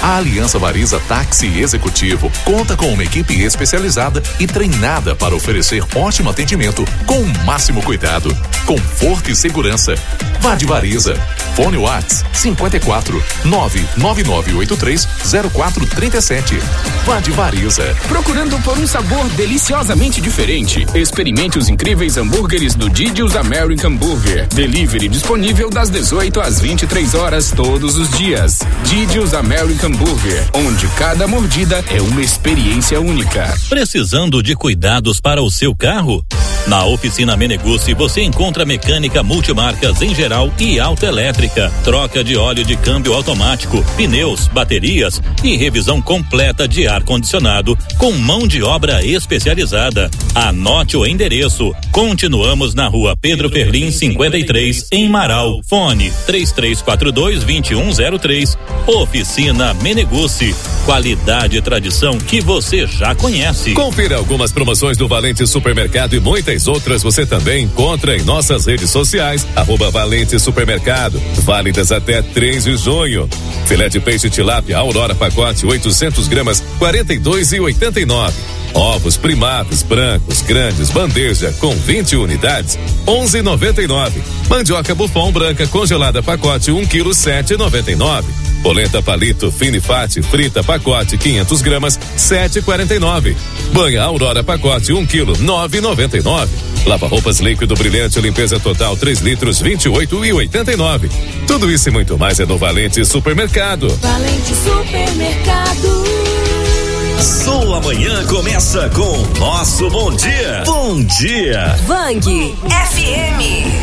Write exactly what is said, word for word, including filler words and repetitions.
A Aliança Variza Táxi Executivo conta com uma equipe especializada e treinada para oferecer ótimo atendimento com o máximo cuidado, conforto e segurança. Vá de Variza. Fone WhatsApp cinquenta e quatro, nove nove nove oito três, zero quatro três sete. Vá de Variza. Procurando por um sabor deliciosamente diferente? Experimente os incríveis hambúrgueres do Didi's American Burger. Delivery disponível das dezoito às vinte e três horas todos os dias. Didi's American Burger, onde cada mordida é uma experiência única. Precisando de cuidados para o seu carro? Na Oficina Meneguzzi você encontra mecânica multimarcas em geral e autoelétrica, troca de óleo de câmbio automático, pneus, baterias e revisão completa de ar-condicionado com mão de obra especializada. Anote o endereço. Continuamos na Rua Pedro Ferlim cinquenta e três, em Marau. Fone três três quatro dois, dois um zero três. Oficina Meneguzzi. Qualidade e tradição que você já conhece. Confira algumas promoções do Valente Supermercado e muitas outras você também encontra em nossas redes sociais, arroba Valente Supermercado, válidas até três de junho. Filé de peixe tilápia Aurora pacote oitocentos gramas, quarenta e dois e oitenta e nove. Ovos primados brancos grandes bandeja com vinte unidades, onze e noventa e nove. Mandioca Buffon branca congelada pacote um quilo, sete e noventa e nove. Polenta palito Finifate frita pacote quinhentos gramas, sete e quarenta e nove. Banha Aurora pacote um quilo, nove e noventa e nove. Lava roupas líquido brilhante limpeza total três litros, vinte e oito e oitenta e nove. Tudo isso e muito mais é no Valente Supermercado. Valente Supermercado. Sua manhã começa com nosso bom dia. Bom dia. Vang F M.